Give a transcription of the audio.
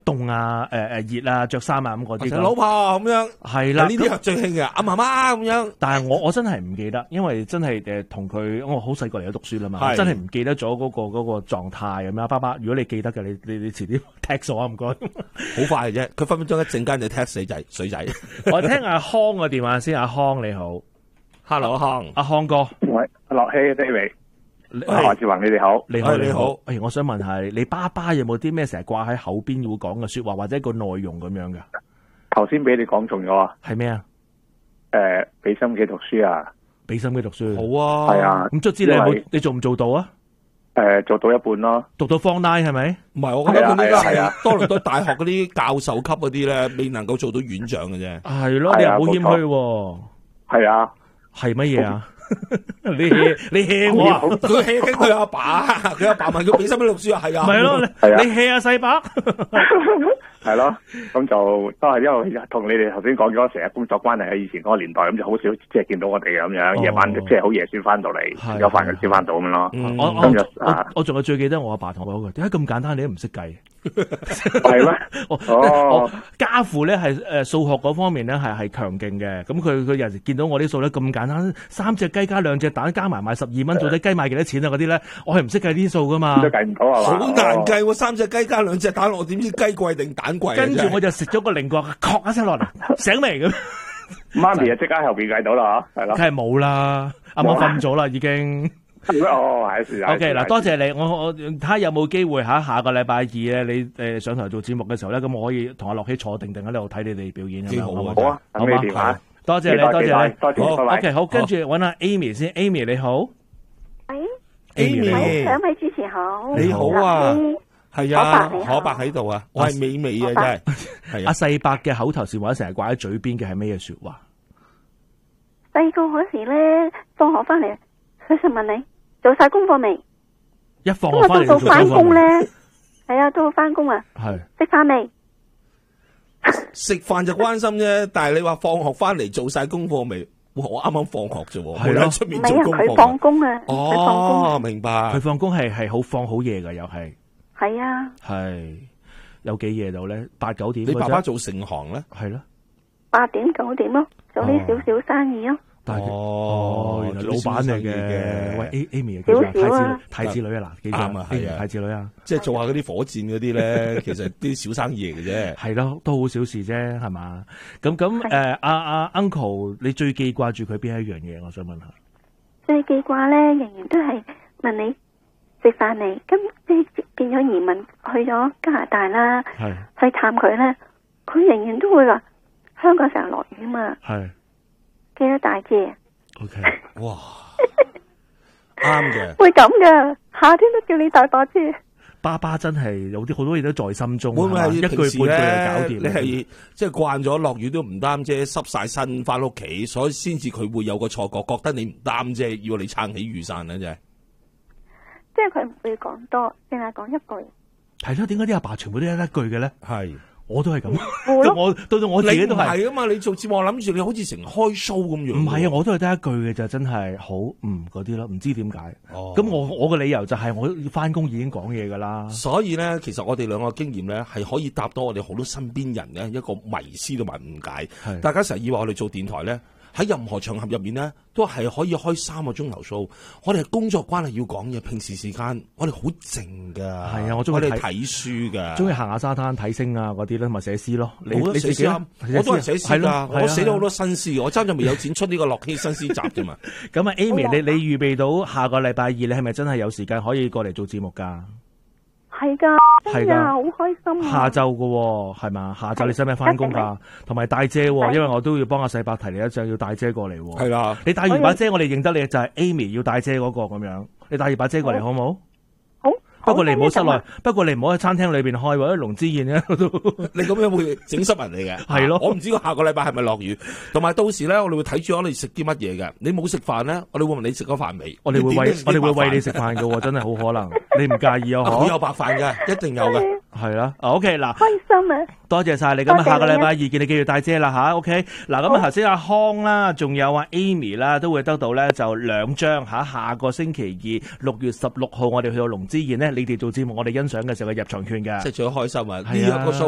凍啊、熱啊、着衫啊咁嗰啲。 老婆咁樣係啦， 呢啲係最興嘅。阿媽媽咁樣。 但係我真係唔記得，因為真係同佢，我好細個嚟咗讀書啦嘛，真係唔記得咗嗰個狀態咁樣。爸爸，如果你記得嘅，你遲啲 text 我唔該。 好快嘅啫，佢分分鐘一陣間就 text 水仔。 我聽阿康個電話先，阿康你好 ，Hello 阿康哥， 喂，樂希 David。何志宏，你哋好， 你好。我想問下你爸爸有冇啲咩成日掛喺口邊會講嘅說話或者個內容咁樣嘅？ 頭先俾你講中咗啊？ 係咩啊？ 俾心機讀書啊！ 俾心機讀書， 好啊。 係啊。 咁卒之你做唔做到啊？ 做到一半咯。 讀到方9係咪？ 唔係，我覺得佢呢家係多倫多大學嗰啲教授級嗰啲咧，未能夠做到院長嘅啫。 係咯，你又好謙虛。 係啊。 係乜嘢啊？你 hea 我啊？ 佢 hea 緊佢阿爸，佢阿爸問佢俾心機讀書啊，係啊， 咪咯，你 hea 啊細伯， 係咯，咁就都係因為同你哋頭先講咗成日工作關係喺以前嗰個年代，咁就好少即係見到我哋咁樣，夜晚即係好夜先翻到嚟，食咗飯先翻到咁樣咯。 我仲係最記得我阿爸同我講嘅，點解咁簡單你都唔識計？ 係咩？ 我家父咧係數學嗰方面咧係強勁嘅，咁佢有時見到我啲數咧咁簡單，3隻雞加2隻蛋加埋賣12蚊，到底雞賣幾多錢啊？嗰啲咧我係唔識計啲數噶嘛， 都計唔到係嘛？ 好難計喎，3隻雞加2隻蛋，我點知雞貴定蛋貴？ 跟住我就食咗個菱角，確一聲落嚟，醒未咁？ 媽咪就即刻喺後邊計到啦，係咯？ 梗係冇啦，啱啱瞓咗啦已經。OK 嗱，多謝你，我睇下有冇機會下個禮拜2咧，你上台做節目嘅時候咧，咁我可以同阿樂希坐定喺度睇你哋表演， 幾好啊！ 好啊，好嘛， 多謝你，多謝你， 多謝， 好 OK， 好，跟住揾下 Amy 先 ，Amy 你好， 喂 ，Amy， 兩位主持好， 你好啊，係啊，可伯喺度啊，我係美美啊，真係，係阿細伯嘅口頭禪或者成日掛喺嘴邊嘅係咩嘢說話？ 細個嗰時咧，放學翻嚟，佢就問你做晒功課未？ 一放學翻嚟到翻工咧，係啊，到翻工啊， 係食飯未？ 食飯就關心啫，但係你話放學翻嚟做晒功課未？我啱啱放學啫， 係咯， 出面做功課。 佢放工啊， 哦，明白。 佢放工係好放好夜噶，又係。 係啊。 係有幾夜到咧？8、9點。 你爸爸做盛行咧？ 係咯。 8點9點咯，做啲少少生意咯。 原來老闆嚟嘅。喂 ，Amy 太子女啊，嗱，記住啊，係啊，太子女啊， 即係做下嗰啲火箭嗰啲咧，其實啲小生意嚟嘅啫。 係咯，都好小事啫，係嘛？咁阿 Uncle， 你最記掛住佢邊一樣嘢？我想問下。 最記掛咧，仍然都係問你食飯未？咁你變咗移民去咗加拿大啦，去探佢咧，佢仍然都會話香港成日落雨嘛。 係。 記得大姐 ，OK， 哇，啱嘅， 會咁噶，夏天都叫你大把遮。 爸爸真係有啲好多嘢都在心中， 會唔會係一句半句就搞掂？ 你係即係慣咗落雨都唔擔遮，濕晒身翻屋企，所以先至佢會有個錯覺，覺得你唔擔遮，要你撐起雨傘咧，啫。 即係佢唔會講多，淨係講一句。 係咯，點解啲阿爸全部都係一句嘅咧？ 係。 我都係咁，到我自己都係。 係啊嘛，你做節目，我諗住你好似成開 show 咁樣。 唔係啊，我都係得一句嘅就真係好嗰啲咯，唔知點解。咁我嘅理由就係我翻工已經講嘢噶啦。 所以咧，其實我哋兩個經驗咧係可以答到我哋好多身邊人咧一個迷思同埋誤解。大家成日以為我哋做電台咧。喺任何場合入面咧，都係可以開3個鐘頭 show。我哋係工作關係要講嘢，平時時間我哋好靜噶。係啊，我哋睇書噶， 中意行下沙灘睇星啊嗰啲咧，咪寫詩咯。 你寫詩，我都係寫詩噶。我寫咗好多新詩，我真係未有展出呢個樂希新詩集啫嘛。 咁啊，Amy，你預備到下個禮拜2，你係咪真係有時間可以過嚟做節目噶？ 係噶，真噶，好開心啊！ 下晝噶係嘛？下晝你使唔使翻工噶？同埋帶遮，因為我都要幫阿細伯提你一陣，要帶遮過嚟。 係啦， 你帶完把遮，我哋認得你就係 Amy 要帶遮嗰個咁樣。你帶完把遮過嚟好唔好？ 好。 不過你唔好室內，不過你唔好喺餐廳裏邊開，或者龍之宴咧都。 你咁樣會整濕人嚟嘅。 係咯， 我唔知下個禮拜係咪落雨，同埋到時咧，我哋會睇住我哋食啲乜嘢嘅。你冇食飯咧，我哋會問你食咗飯未？ 我哋會餵你食飯嘅，真係好可能。你唔介意啊？ 好有白飯嘅，一定有嘅。 係啦，OK 嗱， 開心啊！ 多謝晒你，咁下個禮拜2見你繼續帶遮啦吓 ，OK 嗱，咁頭先阿康啦，仲有阿 Amy 啦，都會得到咧就2張下個星期2 6月16號我哋去到龍之宴咧，你哋做節目我哋欣賞嘅時候嘅入場券嘅， 即係最開心啊！呢一個 show